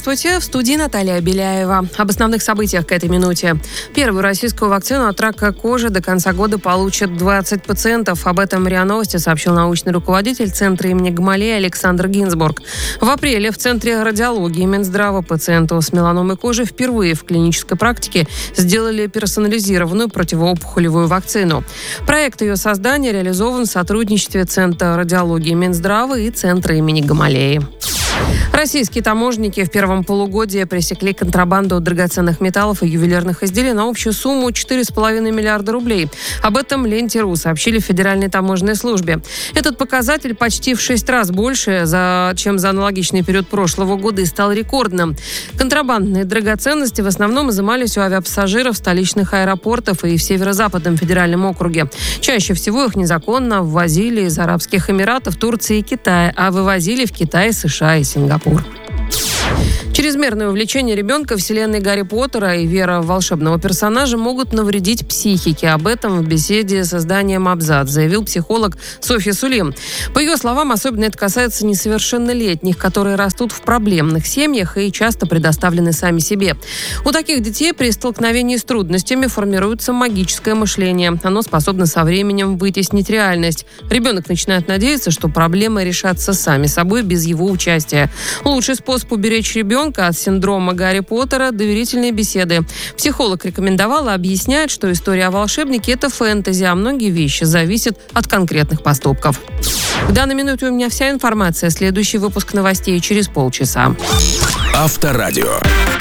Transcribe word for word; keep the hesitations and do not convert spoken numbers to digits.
Здравствуйте, в студии Наталья Беляева. Об основных событиях к этой минуте. Первую российскую вакцину от рака кожи до конца года получат двадцать пациентов. Об этом РИА Новости сообщил научный руководитель Центра имени Гамалеи Александр Гинзбург. В апреле в Центре радиологии Минздрава пациенту с меланомой кожи впервые в клинической практике сделали персонализированную противоопухолевую вакцину. Проект ее создания реализован в сотрудничестве Центра радиологии Минздрава и Центра имени Гамалеи. Российские таможенники в первом полугодии пресекли контрабанду драгоценных металлов и ювелирных изделий на общую сумму четыре с половиной миллиарда рублей. Об этом Ленте.ру сообщили в Федеральной таможенной службе. Этот показатель почти в шесть раз больше, за, чем за аналогичный период прошлого года, и стал рекордным. Контрабандные драгоценности в основном изымались у авиапассажиров столичных аэропортов и в Северо-Западном федеральном округе. Чаще всего их незаконно ввозили из Арабских Эмиратов, Турции и Китая, а вывозили в Китай, США и Сингапур. Чрезмерное увлечение ребенка вселенной Гарри Поттера и вера в волшебного персонажа могут навредить психике. Об этом в беседе с изданием «Абзац» заявил психолог Софья Сулим. По ее словам, особенно это касается несовершеннолетних, которые растут в проблемных семьях и часто предоставлены сами себе. У таких детей при столкновении с трудностями формируется магическое мышление. Оно способно со временем вытеснить реальность. Ребенок начинает надеяться, что проблемы решатся сами собой без его участия. Лучший способ уберечь ребенка от синдрома Гарри Поттера – доверительные беседы. Психолог рекомендовал и объясняет, что история о волшебнике – это фэнтези, а многие вещи зависят от конкретных поступков. В данной минуте у меня вся информация. Следующий выпуск новостей через полчаса. Авторадио.